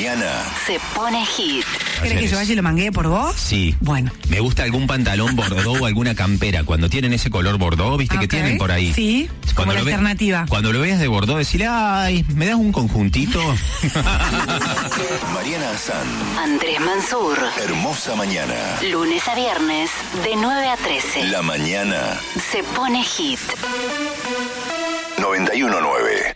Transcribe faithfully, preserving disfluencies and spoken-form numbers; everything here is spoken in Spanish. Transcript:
mañana se pone hit. ¿Querés que yo vaya y lo manguee por vos? Sí. Bueno. Me gusta algún pantalón bordó o alguna campera. Cuando tienen ese color bordó, viste Okay. que tienen por ahí. Sí, como Cuando la lo ve- alternativa. Cuando lo veas de bordó, decirle, ay, ¿me das un conjuntito? Mariana Azán, Andrés Mansur. hermosa mañana. Lunes a viernes, de nueve a trece. La mañana Se pone hit. noventa y uno nueve.